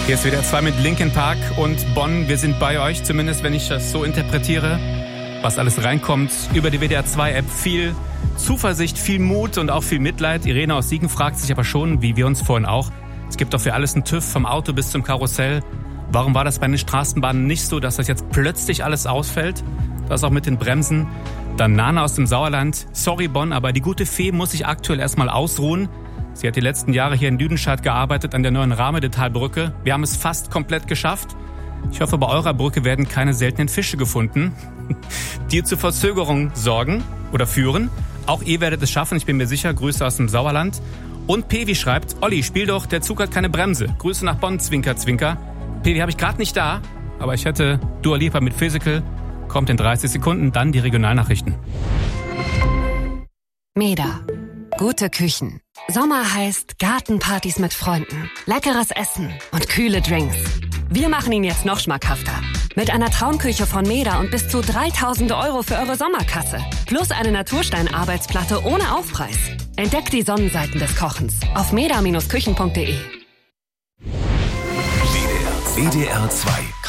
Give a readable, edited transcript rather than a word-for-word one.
Hier ist WDR 2 mit Linkin Park und Bonn. Wir sind bei euch, zumindest wenn ich das so interpretiere, was alles reinkommt über die WDR 2 App. Viel Zuversicht, viel Mut und auch viel Mitleid. Irene aus Siegen fragt sich aber schon, wie wir uns vorhin auch, es gibt doch für alles einen TÜV, vom Auto bis zum Karussell. Warum war das bei den Straßenbahnen nicht so, dass das jetzt plötzlich alles ausfällt? Das auch mit den Bremsen. Dann Nana aus dem Sauerland. Sorry Bonn, aber die gute Fee muss sich aktuell erstmal ausruhen. Sie hat die letzten Jahre hier in Lüdenscheid gearbeitet an der neuen Rahmedetalbrücke. Wir haben es fast komplett geschafft. Ich hoffe, bei eurer Brücke werden keine seltenen Fische gefunden, die zu Verzögerungen sorgen oder führen. Auch ihr werdet es schaffen, ich bin mir sicher. Grüße aus dem Sauerland. Und Pevi schreibt, Olli, spiel doch, der Zug hat keine Bremse. Grüße nach Bonn, Zwinker, Zwinker. Pevi habe ich gerade nicht da, aber ich hätte Dua Lipa mit Physical. Kommt in 30 Sekunden, dann die Regionalnachrichten. Meda. Gute Küchen. Sommer heißt Gartenpartys mit Freunden, leckeres Essen und kühle Drinks. Wir machen ihn jetzt noch schmackhafter. Mit einer Traumküche von Meda und bis zu 3.000 € für eure Sommerkasse. Plus eine Naturstein-Arbeitsplatte ohne Aufpreis. Entdeckt die Sonnenseiten des Kochens auf meda-küchen.de. WDR 2